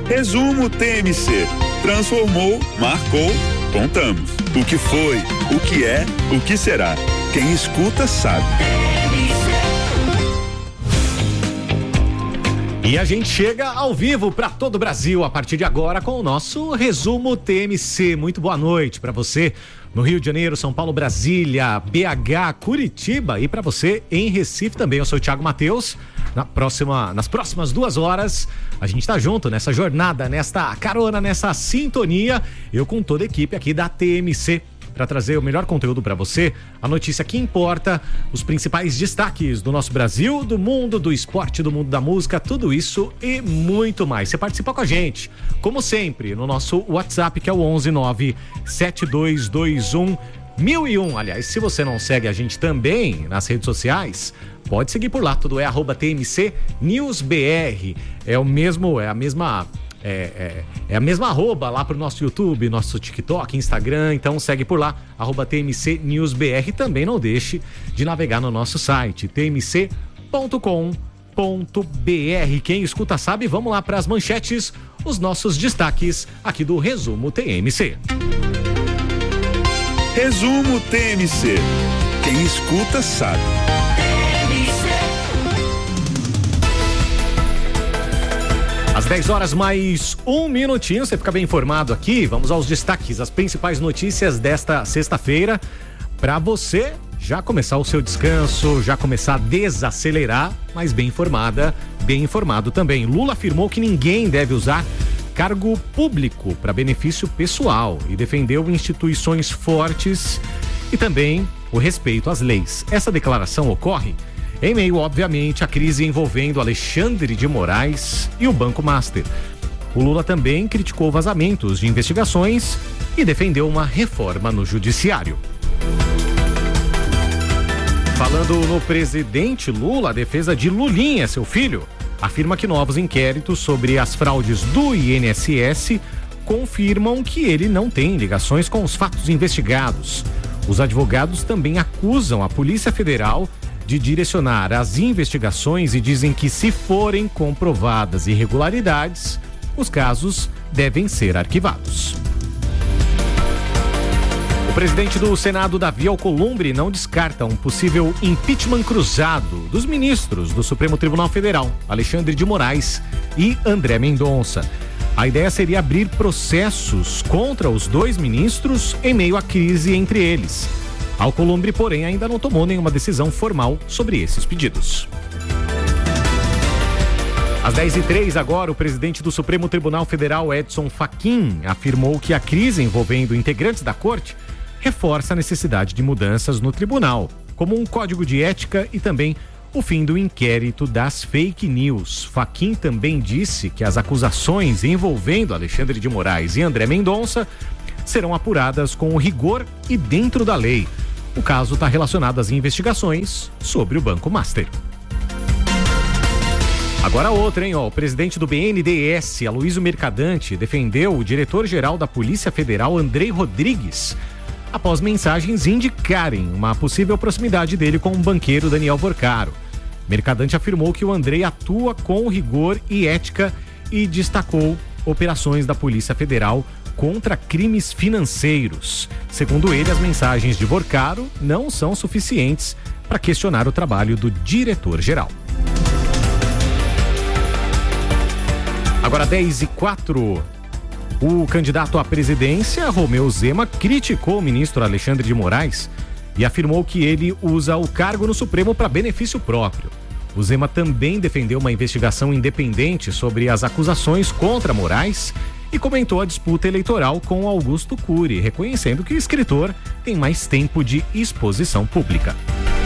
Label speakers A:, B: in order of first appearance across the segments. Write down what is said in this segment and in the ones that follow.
A: Resumo TMC. Transformou, marcou, contamos. O que foi, o que é, o que será. Quem escuta sabe.
B: E a gente chega ao vivo para todo o Brasil a partir de agora com o nosso Resumo TMC. Muito boa noite para você no Rio de Janeiro, São Paulo, Brasília, BH, Curitiba e para você em Recife também. Eu sou o Thiago Matheus. Nas próximas 2 horas a gente tá junto nessa jornada, nesta carona, nessa sintonia. Eu com toda a equipe aqui da TMC para trazer o melhor conteúdo para você, a notícia que importa, os principais destaques do nosso Brasil, do mundo, do esporte, do mundo da música, tudo isso e muito mais. Você participa com a gente, como sempre, no nosso WhatsApp, que é o 11972211001. Aliás, se você não segue a gente também nas redes sociais, pode seguir por lá, tudo é @TMC NewsBR. É a mesma arroba lá pro nosso YouTube, nosso TikTok, Instagram, então segue por lá, @TMC NewsBR. Também não deixe de navegar no nosso site, tmc.com.br. Quem escuta sabe, vamos lá para as manchetes, os nossos destaques aqui do Resumo TMC.
A: Resumo TMC. Quem escuta sabe.
B: Às 10 horas mais 1 minutinho, você fica bem informado aqui. Vamos aos destaques, as principais notícias desta sexta-feira, para você já começar o seu descanso, já começar a desacelerar, mas bem informado também. Lula afirmou que ninguém deve usar cargo público para benefício pessoal e defendeu instituições fortes e também o respeito às leis. Essa declaração ocorre em meio, obviamente, à crise envolvendo Alexandre de Moraes e o Banco Master. O Lula também criticou vazamentos de investigações e defendeu uma reforma no judiciário. Falando no presidente Lula, a defesa de Lulinha, seu filho, afirma que novos inquéritos sobre as fraudes do INSS confirmam que ele não tem ligações com os fatos investigados. Os advogados também acusam a Polícia Federal de direcionar as investigações e dizem que, se forem comprovadas irregularidades, os casos devem ser arquivados. O presidente do Senado, Davi Alcolumbre, não descarta um possível impeachment cruzado dos ministros do Supremo Tribunal Federal, Alexandre de Moraes e André Mendonça. A ideia seria abrir processos contra os 2 ministros em meio à crise entre eles. Alcolumbre, porém, ainda não tomou nenhuma decisão formal sobre esses pedidos. Às 10h03 agora, o presidente do Supremo Tribunal Federal, Edson Fachin, afirmou que a crise envolvendo integrantes da corte reforça a necessidade de mudanças no tribunal, como um código de ética e também o fim do inquérito das fake news. Fachin também disse que as acusações envolvendo Alexandre de Moraes e André Mendonça serão apuradas com rigor e dentro da lei. O caso está relacionado às investigações sobre o Banco Master. Agora outra, hein? O presidente do BNDES, Aloysio Mercadante, defendeu o diretor-geral da Polícia Federal, Andrei Rodrigues, após mensagens indicarem uma possível proximidade dele com o banqueiro Daniel Vorcaro. Mercadante afirmou que o Andrei atua com rigor e ética e destacou operações da Polícia Federal contra crimes financeiros. Segundo ele, as mensagens de Vorcaro não são suficientes para questionar o trabalho do diretor-geral. Agora 10h04, o candidato à presidência, Romeu Zema, criticou o ministro Alexandre de Moraes e afirmou que ele usa o cargo no Supremo para benefício próprio. O Zema também defendeu uma investigação independente sobre as acusações contra Moraes e comentou a disputa eleitoral com Augusto Cury, reconhecendo que o escritor tem mais tempo de exposição pública.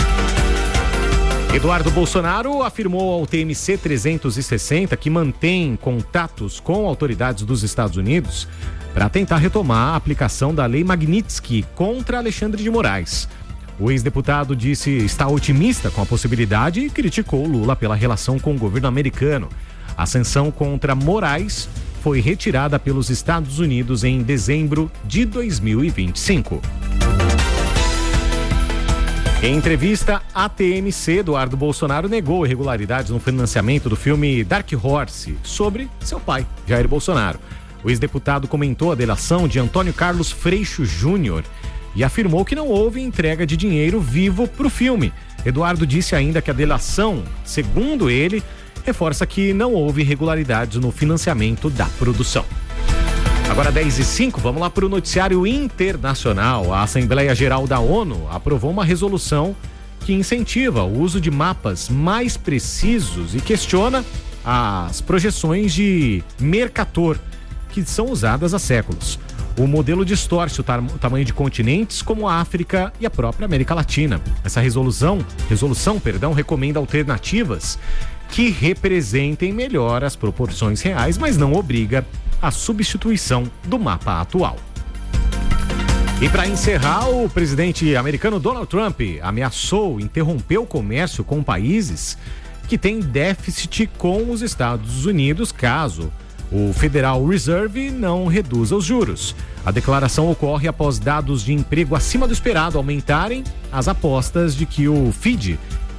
B: Eduardo Bolsonaro afirmou ao TMC 360 que mantém contatos com autoridades dos Estados Unidos para tentar retomar a aplicação da Lei Magnitsky contra Alexandre de Moraes. O ex-deputado disse estar otimista com a possibilidade e criticou Lula pela relação com o governo americano. A sanção contra Moraes foi retirada pelos Estados Unidos em dezembro de 2025. Em entrevista à TMC, Eduardo Bolsonaro negou irregularidades no financiamento do filme Dark Horse sobre seu pai, Jair Bolsonaro. O ex-deputado comentou a delação de Antônio Carlos Freixo Júnior e afirmou que não houve entrega de dinheiro vivo para o filme. Eduardo disse ainda que a delação, segundo ele, reforça que não houve irregularidades no financiamento da produção. Agora 10h05, vamos lá para o noticiário internacional. A Assembleia Geral da ONU aprovou uma resolução que incentiva o uso de mapas mais precisos e questiona as projeções de Mercator, que são usadas há séculos. O modelo distorce o tamanho de continentes como a África e a própria América Latina. Essa resolução, recomenda alternativas que representem melhor as proporções reais, mas não obriga a substituição do mapa atual. E para encerrar, o presidente americano Donald Trump ameaçou interromper o comércio com países que têm déficit com os Estados Unidos, caso o Federal Reserve não reduza os juros. A declaração ocorre após dados de emprego acima do esperado aumentarem as apostas de que o Fed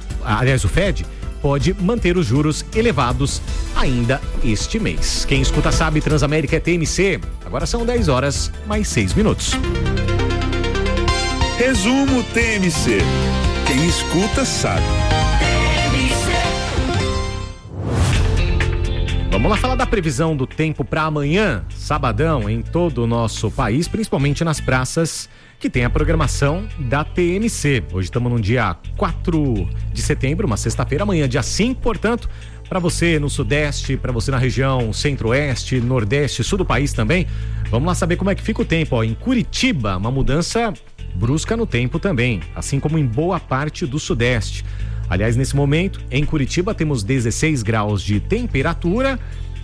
B: pode manter os juros elevados ainda este mês. Quem escuta sabe, Transamérica é TMC. Agora são 10h mais 6 minutos.
A: Resumo TMC. Quem escuta sabe.
B: Vamos lá falar da previsão do tempo para amanhã, sabadão, em todo o nosso país, principalmente nas praças que tem a programação da TMC. Hoje estamos no dia 4 de setembro, uma sexta-feira, amanhã dia 5, portanto, para você no Sudeste, para você na região Centro-Oeste, Nordeste, Sul do país também. Vamos lá saber como é que fica o tempo. Em Curitiba, uma mudança brusca no tempo também, assim como em boa parte do Sudeste. Aliás, nesse momento, em Curitiba, temos 16 graus de temperatura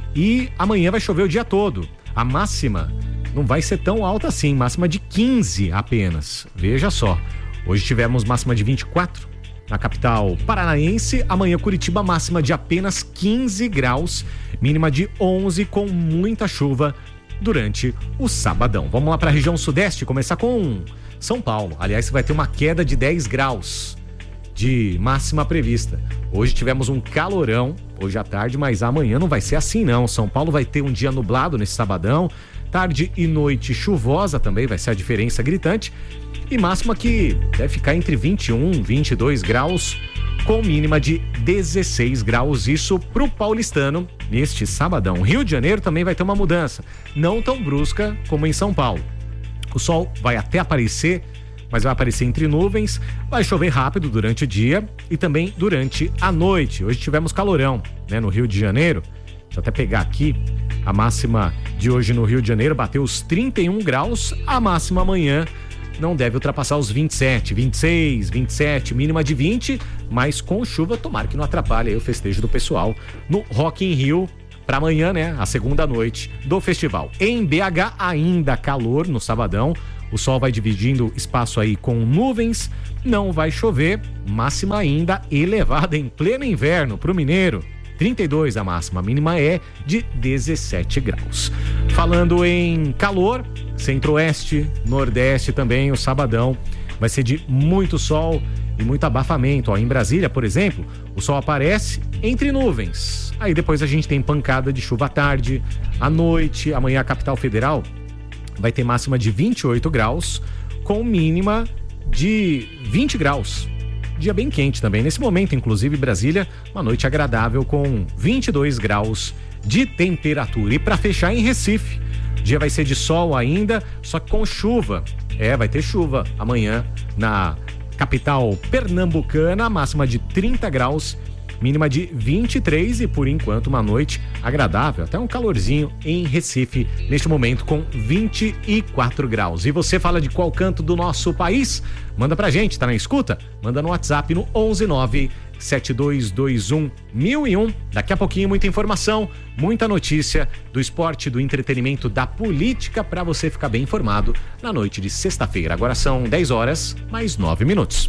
B: e amanhã vai chover o dia todo. A máxima não vai ser tão alta assim, máxima de 15 apenas. Veja só, hoje tivemos máxima de 24 na capital paranaense, amanhã Curitiba máxima de apenas 15 graus, mínima de 11 com muita chuva durante o sabadão. Vamos lá para a região Sudeste, começar com São Paulo. Aliás, vai ter uma queda de 10 graus. De máxima prevista. Hoje tivemos um calorão, hoje à tarde, mas amanhã não vai ser assim não. São Paulo vai ter um dia nublado nesse sabadão, tarde e noite chuvosa também, vai ser a diferença gritante, e máxima que deve ficar entre 21 e 22 graus, com mínima de 16 graus, isso pro paulistano neste sabadão. Rio de Janeiro também vai ter uma mudança, não tão brusca como em São Paulo. O sol vai até aparecer, mas vai aparecer entre nuvens, vai chover rápido durante o dia e também durante a noite. Hoje tivemos calorão, né, no Rio de Janeiro. Deixa eu até pegar aqui, a máxima de hoje no Rio de Janeiro bateu os 31 graus, a máxima amanhã não deve ultrapassar os 27, 26, 27, mínima de 20, mas com chuva, tomara que não atrapalhe aí o festejo do pessoal no Rock in Rio para amanhã, né, a segunda noite do festival. Em BH, ainda calor no sabadão. O sol vai dividindo espaço aí com nuvens, não vai chover, máxima ainda elevada em pleno inverno para o mineiro. 32 a máxima, a mínima é de 17 graus. Falando em calor, Centro-Oeste, Nordeste também, o sabadão vai ser de muito sol e muito abafamento. Ó, em Brasília, por exemplo, o sol aparece entre nuvens. Aí depois a gente tem pancada de chuva à tarde, à noite. Amanhã a capital federal vai ter máxima de 28 graus, com mínima de 20 graus. Dia bem quente também. Nesse momento, inclusive, Brasília, uma noite agradável com 22 graus de temperatura. E para fechar, em Recife, o dia vai ser de sol ainda, só que com chuva. Vai ter chuva amanhã na capital pernambucana, máxima de 30 graus, mínima de 23 e por enquanto uma noite agradável, até um calorzinho em Recife, neste momento com 24 graus. E você fala de qual canto do nosso país? Manda pra gente, tá na escuta? Manda no WhatsApp no 11972211001. Daqui a pouquinho muita informação, muita notícia do esporte, do entretenimento, da política, pra você ficar bem informado na noite de sexta-feira. Agora são 10h mais 9 minutos.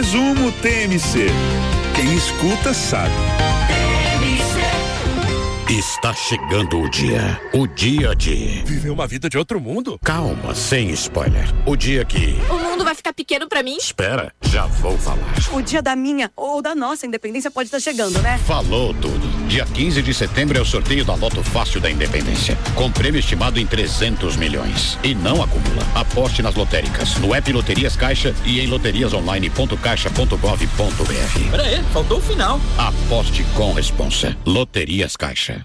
A: Resumo TMC. Quem escuta sabe.
C: Está chegando o dia de...
D: Viver uma vida de outro mundo?
C: Calma, sem spoiler. O dia que...
E: O mundo vai ficar pequeno pra mim?
C: Espera, já vou falar.
F: O dia da minha ou da nossa independência pode estar chegando, né?
C: Falou tudo. Dia 15 de setembro é o sorteio da Loto Fácil da Independência, com prêmio estimado em 300 milhões. E não acumula. Aposte nas lotéricas, no app Loterias Caixa e em loteriasonline.caixa.gov.br.
D: Pera aí, faltou o final.
C: Aposte com responsa. Loterias Caixa.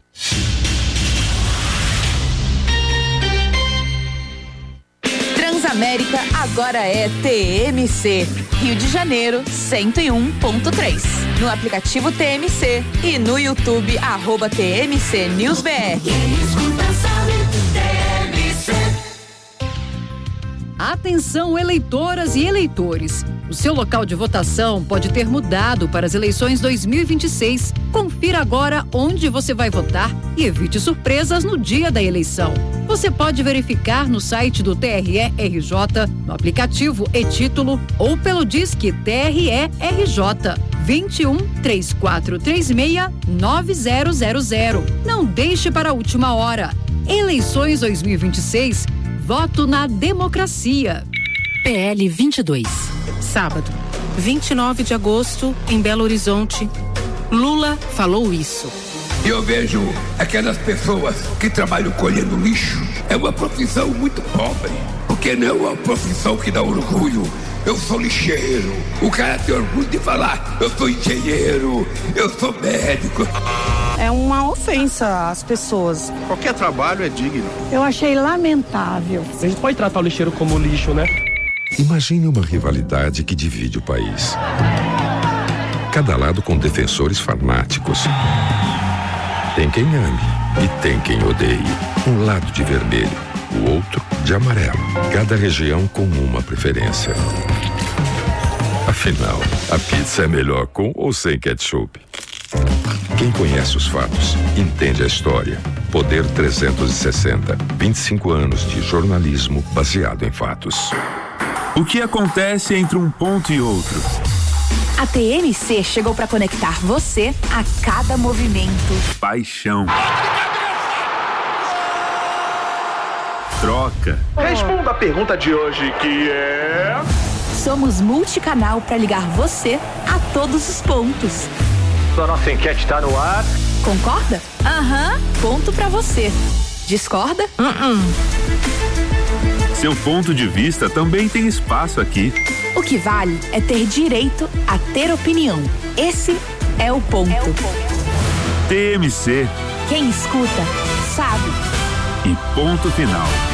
G: Transamérica agora é TMC. Rio de Janeiro, 101.3. No aplicativo TMC e no YouTube, @TMC News BR.
H: Atenção, eleitoras e eleitores. O seu local de votação pode ter mudado para as eleições 2026. Confira agora onde você vai votar e evite surpresas no dia da eleição. Você pode verificar no site do TRE-RJ, no aplicativo e-Título ou pelo Disque TRE-RJ 21 3436 9000. Não deixe para a última hora. Eleições 2026. Voto na democracia.
I: PL 22. Sábado, 29 de agosto, em Belo Horizonte. Lula falou isso.
J: Eu vejo aquelas pessoas que trabalham colhendo lixo. É uma profissão muito pobre, porque não é uma profissão que dá orgulho. Eu sou lixeiro. O cara tem orgulho de falar, eu sou engenheiro, eu sou médico.
F: É uma ofensa às pessoas.
D: Qualquer trabalho é digno.
F: Eu achei lamentável.
D: A gente pode tratar o lixeiro como lixo, né?
K: Imagine uma rivalidade que divide o país. Cada lado com defensores fanáticos. Tem quem ame e tem quem odeie. Um lado de vermelho, o outro de amarelo. Cada região com uma preferência. Afinal, a pizza é melhor com ou sem ketchup? Quem conhece os fatos, entende a história. Poder 360. 25 anos de jornalismo baseado em fatos.
A: O que acontece entre um ponto e outro?
G: A TMC chegou para conectar você a cada movimento.
A: Paixão. Troca.
D: Responda a pergunta de hoje, que é...
G: Somos multicanal para ligar você a todos os pontos.
D: A nossa enquete está no ar.
G: Concorda? Aham. Ponto pra você. Discorda?
A: Seu ponto de vista também tem espaço aqui.
G: O que vale é ter direito a ter opinião. Esse é o ponto.
A: TMC.
G: Quem escuta, sabe.
A: E ponto final.